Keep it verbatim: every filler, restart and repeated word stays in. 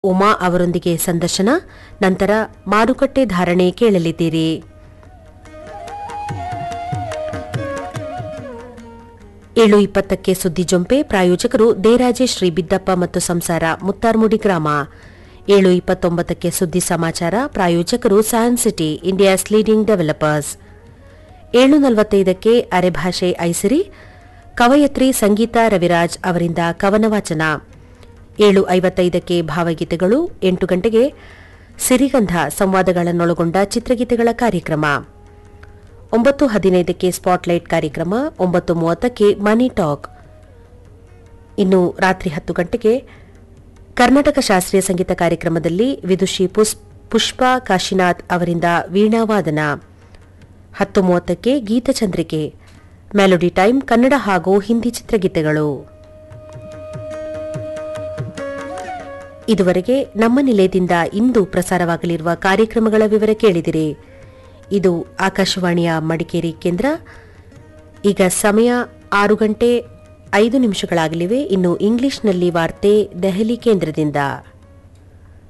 ಉಮಾ ಅವರೊಂದಿಗೆ ಸಂದರ್ಶನ, ನಂತರ ಮಾರುಕಟ್ಟೆ ಧಾರಣೆ ಕೇಳಲಿದ್ದೀರಿ. ಏಳು ಇಪ್ಪತ್ತಕ್ಕೆ ಸುದ್ದಿ ಜೊಂಪೆ. ಪ್ರಾಯೋಜಕರು ದೇರಾಜೆ ಶ್ರೀ ಬಿದ್ದಪ್ಪ ಮತ್ತು ಸಂಸಾರ, ಮುತ್ತಾರ್ಮುಡಿ ಗ್ರಾಮ. ಏಳು ಇಪ್ಪತ್ತೊಂಬತ್ತಕ್ಕೆ ಸುದ್ದಿ ಸಮಾಚಾರ. ಪ್ರಾಯೋಜಕರು science city, India's leading developers. ಏಳು ನಲವತ್ತೈದಕ್ಕೆ ಅರೆಭಾಷೆ ಐಸಿರಿ, ಕವಯತ್ರಿ ಸಂಗೀತ ರವಿರಾಜ್ ಅವರಿಂದ ಕವನ ವಾಚನ. ಏಳು ಐವತ್ತೈದಕ್ಕೆ ಭಾವಗೀತೆಗಳು. ಎಂಟು ಗಂಟೆಗೆ ಸಿರಿಗಂಧ ಸಂವಾದಗಳನ್ನೊಳಗೊಂಡ ಚಿತ್ರಗೀತೆಗಳ ಕಾರ್ಯಕ್ರಮ. ಒಂಬತ್ತು ಹದಿನೈದಕ್ಕೆ ಸ್ಪಾಟ್ಲೈಟ್ ಕಾರ್ಯಕ್ರಮ. ಒಂಬತ್ತು ಮೂವತ್ತಕ್ಕೆ ಮನಿ ಟಾಕ್. ಇನ್ನು ರಾತ್ರಿ ಹತ್ತು ಗಂಟೆಗೆ ಕರ್ನಾಟಕ ಶಾಸ್ತ್ರೀಯ ಸಂಗೀತ ಕಾರ್ಯಕ್ರಮದಲ್ಲಿ ವಿದುಷಿ ಪುಷ್ಪಾ ಕಾಶಿನಾಥ್ ಅವರಿಂದ ವೀಣಾವಾದನ. ಹತ್ತು ಮೂವತ್ತಕ್ಕೆ ಗೀತಚಂದ್ರಿಕೆ, ಮೆಲೋಡಿ ಟೈಮ್, ಕನ್ನಡ ಹಾಗೂ ಹಿಂದಿ ಚಿತ್ರಗೀತೆಗಳು. ಇದುವರೆಗೆ ನಮ್ಮ ನಿಲಯದಿಂದ ಇಂದು ಪ್ರಸಾರವಾಗಲಿರುವ ಕಾರ್ಯಕ್ರಮಗಳ ವಿವರ ಕೇಳಿದಿರಿ. ಇದು ಆಕಾಶವಾಣಿಯ ಮಡಿಕೇರಿ ಕೇಂದ್ರ. ಈಗ ಸಮಯ ಆರು ಗಂಟೆ ಐದು ನಿಮಿಷಗಳಾಗಲಿವೆ. ಇನ್ನು ಇಂಗ್ಲಿಷ್ನಲ್ಲಿ ವಾರ್ತೆ ದೆಹಲಿ ಕೇಂದ್ರದಿಂದ.